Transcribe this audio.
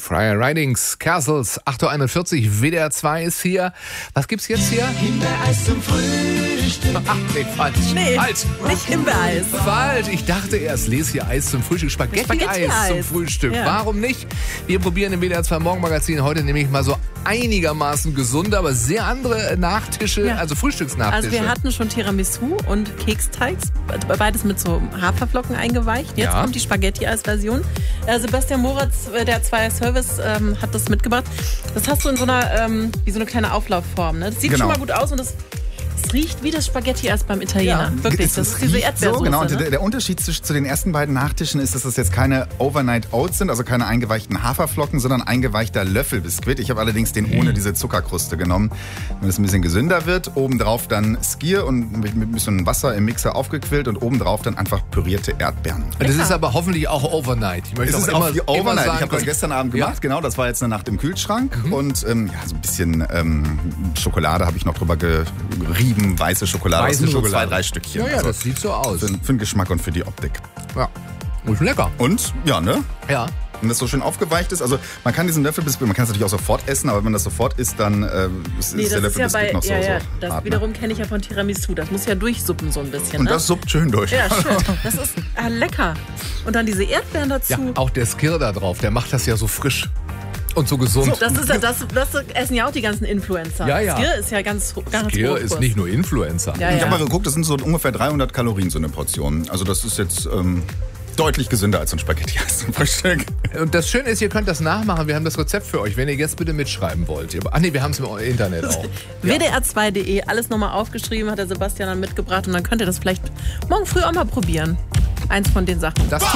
Friar Ridings, Castles, 8.41 Uhr, WDR 2 ist hier. Was gibt's jetzt hier? Himbeereis zum Frühstück. Ach, nee, falsch. Nee, falsch. nicht Himbeereis. Falsch. Ich dachte erst, lese hier Eis zum Frühstück. Spaghetti-Eis zum Frühstück. Ja. Warum nicht? Wir probieren im WDR 2 Morgenmagazin heute nämlich mal so einigermaßen gesunde, aber sehr andere Nachtische, also Frühstücksnachtische. Also wir hatten schon Tiramisu und Keksteigs, beides mit so Haferflocken eingeweicht. Jetzt kommt die Spaghetti-Eis-Version. Sebastian Moritz, der 2er Service, hat das mitgebracht. Das hast du in so einer, wie so eine kleine Auflaufform. Ne? Das sieht schon mal gut aus und es riecht wie das Spaghetti-Eis beim Italiener. Ja, wirklich, das ist diese Erdbeersoße. So, genau. Und ne? der Unterschied zu den ersten beiden Nachtischen ist, dass das jetzt keine Overnight Oats sind, also keine eingeweichten Haferflocken, sondern eingeweichter Löffelbiskuit. Ich habe allerdings den ohne diese Zuckerkruste genommen, damit es ein bisschen gesünder wird. Obendrauf dann Skyr und mit ein bisschen Wasser im Mixer aufgequillt und obendrauf dann einfach pürierte Erdbeeren. Das ist aber hoffentlich auch Overnight. Ich möchte Es ist auch auch die Overnight. sagen Ich habe das gestern Abend gemacht, genau. Das war jetzt eine Nacht im Kühlschrank. Und so ein bisschen Schokolade habe ich noch drüber gerieben, weiße Schokolade. Das sind so 2-3 Stückchen. Ja, also das sieht so aus. für den Geschmack und für die Optik. Ja, ist lecker. Und, ja, ne? Ja. Wenn das so schön aufgeweicht ist, also man kann diesen Löffelbiskuit, man kann es natürlich auch sofort essen, aber wenn man das sofort isst, dann ist der Löffelbiskuit noch so das hart, wiederum kenne ich ja von Tiramisu. Das muss ja durchsuppen so ein bisschen. Und ne? das suppt schön durch. Ja, schön. Das ist lecker. Und dann diese Erdbeeren dazu. Ja, auch der Skyr da drauf, der macht das ja so frisch und so gesund. Das essen ja auch die ganzen Influencer. Ja, ja. Skyr ist ja ganz Skyr hoch. ist nicht nur Influencer. Ja, Ich ja. habe mal geguckt, das sind so ungefähr 300 Kalorien so eine Portion. Also das ist jetzt deutlich gesünder als ein Spaghetti-Eis zum Frühstück. Und das Schöne ist, ihr könnt das nachmachen. Wir haben das Rezept für euch, wenn ihr jetzt bitte mitschreiben wollt. Ach nee, wir haben es im Internet auch. WDR2.de, alles nochmal aufgeschrieben, hat der Sebastian dann mitgebracht. Und dann könnt ihr das vielleicht morgen früh auch mal probieren. Eins von den Sachen. Das